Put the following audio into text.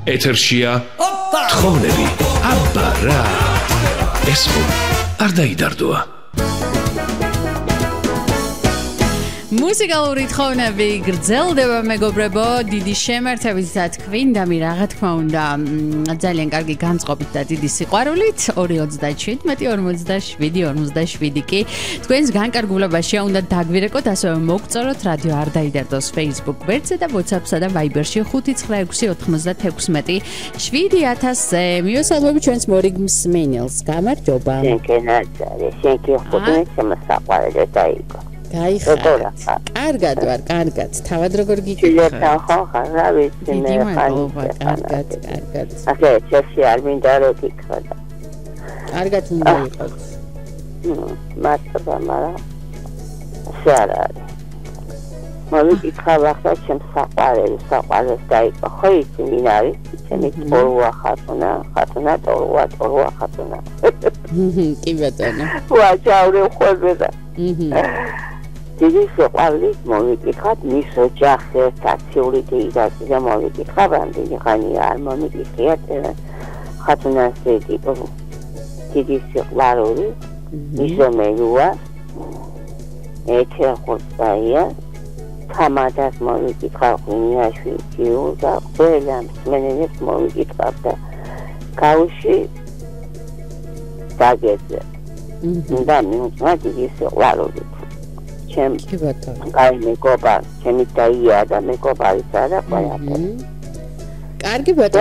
ეთერშია თხოვნები აბა რა ეს არ დაიდარდოა მუსიკალური თხოვნები გრძელდება მეგობრებო დიდი შემართებითაც გვინდა მე რა თქმა უნდა ძალიან კარგი განწყობით და დიდი სიყვარულით 2:47-47 კი თქვენს განკარგულებაშია უნდა დაგვირეკოთ ასევე მოგწოროთ რადიო არ დაიდარდოს Facebook ვერცზე და WhatsApp-სა და Viber-ში 596-96-7000-ზე მიუსალმები ჩვენს მორიგ მსმენელს გამარჯობა კარგად ვარ, კარგად. თავად როგორ გიქითხა? რა ვიცი მე კარგად. ახლა წესი არ მინდა რომ გიქხა. კარგად უნდა იყოს. მართლა მაგრამ შეარა. მოვიკითხა ახლა ჩემს საყვარელს დაიწყო. ხო იცი ვინ არის? ჩემი თორვა ხათუნა თორვა ხათუნა. კი ბატონო. ვაჭაური ხოზე. დიდი სიყვარულით მოვიკითხათ მის ოჯახს აქტიური დიაგნოზი მოვიკითხა რამდენი ხანია არ მომიკითხეთ ხათუნას დიდი სიყვარული მისომეუა ეთერხოსაია თამადას მოვიკითხა ხუნიაშვილი და ყველა მსმენელს მოვიკითხა და კაუში დაგეძე და მინდა დიდი სიყვარული ჩემ კაი მეგობარ ჩემი დაია და მეგობარი არა ყველაფერი კარგი ბატონო